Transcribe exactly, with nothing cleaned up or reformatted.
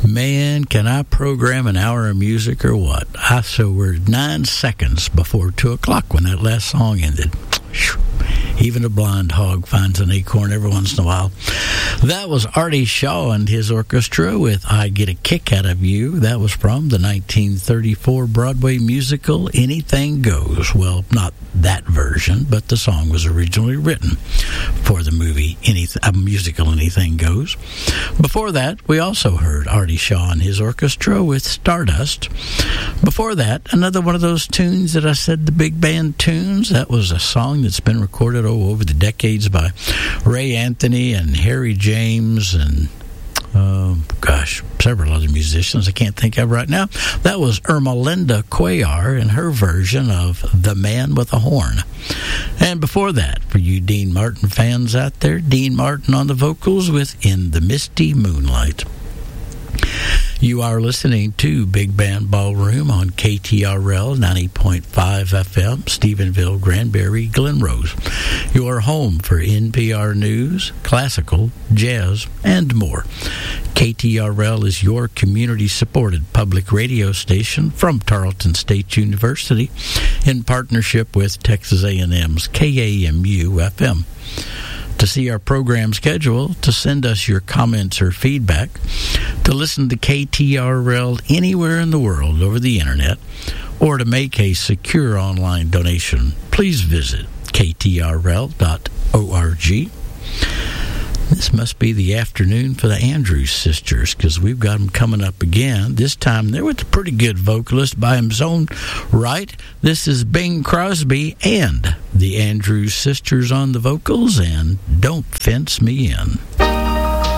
Man, can I program an hour of music or what? I so we're nine seconds before two o'clock when that last song ended. Even a blind hog finds an acorn every once in a while. That was Artie Shaw and his orchestra with I Get a Kick Out of You. That was from the nineteen thirty-four Broadway musical Anything Goes. Well, not that version, but the song was originally written for the movie Anything, a musical Anything Goes. Before that, we also heard Artie Shaw and his orchestra with Stardust. Before that, another one of those tunes that I said, the big band tunes. That was a song that's been recorded oh, over the decades by Ray Anthony and Harry James and Uh, gosh, several other musicians I can't think of right now. That was Ermelinda Cuellar and her version of The Man with a Horn. And before that, for you Dean Martin fans out there, Dean Martin on the vocals with In the Misty Moonlight. You are listening to Big Band Ballroom on K T R L ninety point five F M, Stephenville, Granbury, Glen Rose. Your home for N P R News, classical, jazz, and more. K T R L is your community-supported public radio station from Tarleton State University in partnership with Texas A and M's K A M U F M. To see our program schedule, to send us your comments or feedback, to listen to K T R L anywhere in the world over the internet, or to make a secure online donation, please visit K T R L dot org. This must be the afternoon for the Andrews Sisters, because we've got them coming up again. This time they're with a pretty good vocalist by his own right. This is Bing Crosby and the Andrews Sisters on the vocals, and Don't Fence Me In.